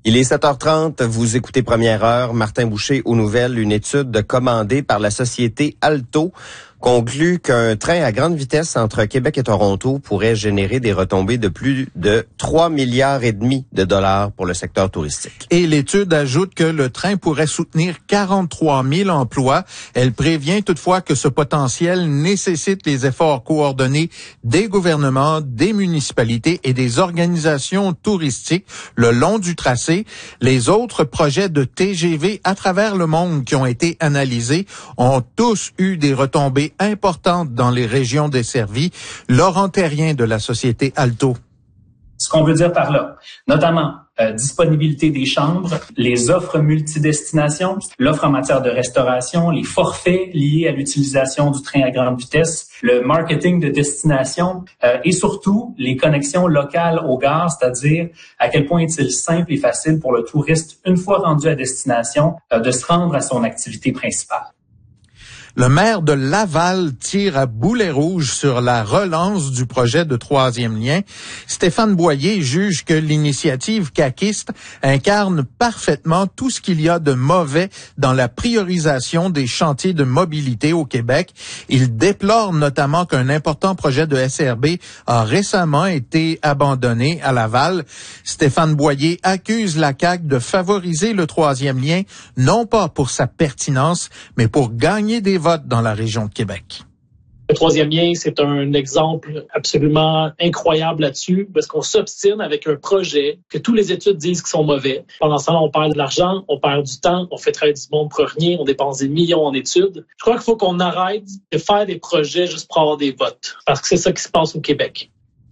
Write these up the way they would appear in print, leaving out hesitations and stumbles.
Il est 7h30, vous écoutez Première Heure. Martin Boucher aux nouvelles. Une étude commandée par la société Alto conclut qu'un train à grande vitesse entre Québec et Toronto pourrait générer des retombées de plus de 3,5 milliards de dollars pour le secteur touristique. Et l'étude ajoute que le train pourrait soutenir 43 000 emplois. Elle prévient toutefois que ce potentiel nécessite les efforts coordonnés des gouvernements, des municipalités et des organisations touristiques le long du tracé. Les autres projets de TGV à travers le monde qui ont été analysés ont tous eu des retombées importantes dans les régions desservies. Laurent Terrien de la société Alto. Ce qu'on veut dire par là, notamment disponibilité des chambres, les offres multidestinations, l'offre en matière de restauration, les forfaits liés à l'utilisation du train à grande vitesse, le marketing de destination et surtout les connexions locales aux gares, c'est-à-dire à quel point est-il simple et facile pour le touriste, une fois rendu à destination, de se rendre à son activité principale. Le maire de Laval tire à boulet rouge sur la relance du projet de troisième lien. Stéphane Boyer juge que l'initiative caquiste incarne parfaitement tout ce qu'il y a de mauvais dans la priorisation des chantiers de mobilité au Québec. Il déplore notamment qu'un important projet de SRB a récemment été abandonné à Laval. Stéphane Boyer accuse la CAQ de favoriser le troisième lien, non pas pour sa pertinence, mais pour gagner des votes dans la région de Québec. Le troisième lien, c'est un exemple absolument incroyable là-dessus, parce qu'on s'obstine avec un projet que tous les études disent qu'ils sont mauvais. Pendant ce temps-là, on perd de l'argent, on perd du temps, on fait travailler du monde pour rien, on dépense des millions en études. Je crois qu'il faut qu'on arrête de faire des projets juste pour avoir des votes, parce que c'est ça qui se passe au Québec.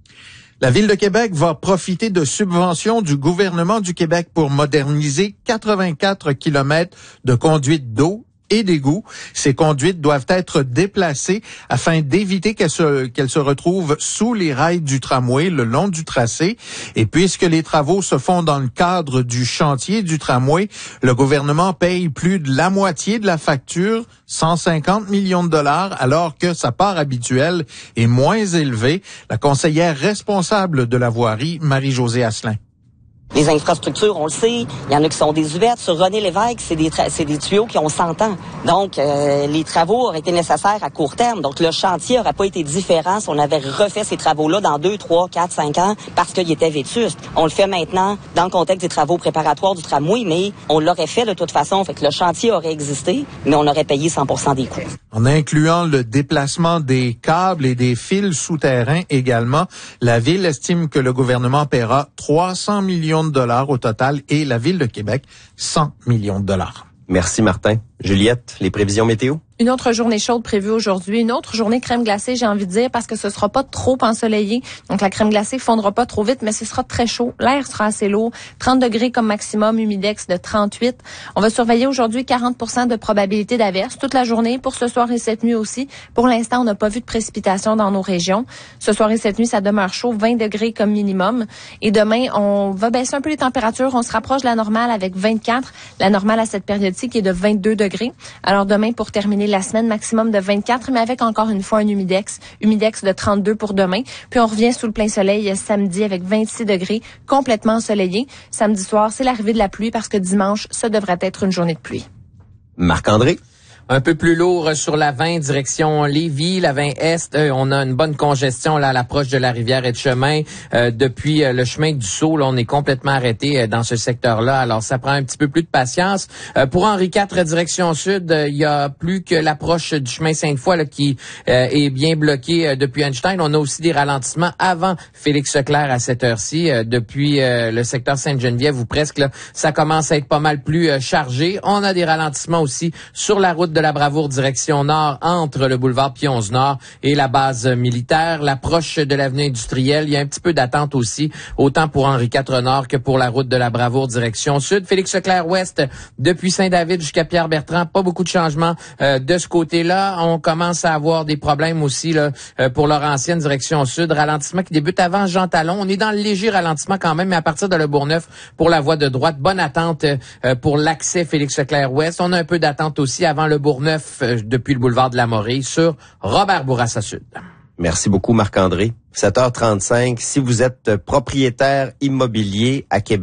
La Ville de Québec va profiter de subventions du gouvernement du Québec pour moderniser 84 kilomètres de conduites d'eau et d'égouts. Ces conduites doivent être déplacées afin d'éviter qu'elles se retrouvent sous les rails du tramway le long du tracé. Et puisque les travaux se font dans le cadre du chantier du tramway, le gouvernement paye plus de la moitié de la facture, 150 millions de dollars, alors que sa part habituelle est moins élevée. La conseillère responsable de la voirie, Marie-Josée Asselin. Les infrastructures, on le sait, il y en a qui sont désouvertes. Sur René Lévesque, c'est des tuyaux qui ont 100 ans. Donc, les travaux auraient été nécessaires à court terme. Donc, le chantier n'aurait pas été différent si on avait refait ces travaux-là dans 2, 3, 4, 5 ans parce qu'il était vétuste. On le fait maintenant dans le contexte des travaux préparatoires du tramway, mais on l'aurait fait de toute façon. Fait que le chantier aurait existé, mais on aurait payé 100% des coûts. En incluant le déplacement des câbles et des fils souterrains également, la Ville estime que le gouvernement paiera 300 millions de dollars au total et la Ville de Québec 100 millions de dollars. Merci Martin. Juliette, les prévisions météo? Une autre journée chaude prévue aujourd'hui, une autre journée crème glacée, j'ai envie de dire, parce que ce sera pas trop ensoleillé. Donc, la crème glacée fondra pas trop vite, mais ce sera très chaud. L'air sera assez lourd. 30 degrés comme maximum, humidex de 38. On va surveiller aujourd'hui 40% de probabilité d'averse toute la journée pour ce soir et cette nuit aussi. Pour l'instant, on n'a pas vu de précipitation dans nos régions. Ce soir et cette nuit, ça demeure chaud, 20 degrés comme minimum. Et demain, on va baisser un peu les températures. On se rapproche de la normale avec 24. La normale à cette période-ci qui est de 22 degrés. Alors demain, pour terminer la semaine, maximum de 24, mais avec encore une fois un humidex de 32 pour demain. Puis on revient sous le plein soleil samedi avec 26 degrés, complètement ensoleillé. Samedi soir, c'est l'arrivée de la pluie parce que dimanche, ça devrait être une journée de pluie. Marc-André? Un peu plus lourd sur la 20 direction Lévis, la 20 Est. On a une bonne congestion là à l'approche de la rivière Etchemin. Depuis le chemin du Sault, là, on est complètement arrêté dans ce secteur-là. Alors, ça prend un petit peu plus de patience. Pour Henri IV direction Sud, il y a plus que l'approche du chemin Sainte-Foy là, qui est bien bloqué depuis Einstein. On a aussi des ralentissements avant Félix-Leclerc à cette heure-ci. Depuis le secteur Sainte-Geneviève ou presque, là, ça commence à être pas mal plus chargé. On a des ralentissements aussi sur la route de la Bravoure direction nord entre le boulevard Pie-XI-Nord et la base militaire. L'approche de l'avenue industrielle, il y a un petit peu d'attente aussi, autant pour Henri IV Nord que pour la route de la Bravoure direction sud. Félix-Leclerc Ouest, depuis Saint-David jusqu'à Pierre-Bertrand, pas beaucoup de changements de ce côté-là. On commence à avoir des problèmes aussi là pour Laurentienne direction sud. Ralentissement qui débute avant Jean Talon. On est dans le léger ralentissement quand même, mais à partir de Le Bourgneuf pour la voie de droite. Bonne attente pour l'accès Félix-Leclerc Ouest. On a un peu d'attente aussi avant Le Bourgneuf depuis le boulevard de la Morée sur Robert Bourassa Sud. Merci beaucoup Marc-André. 7h35, si vous êtes propriétaire immobilier à Québec,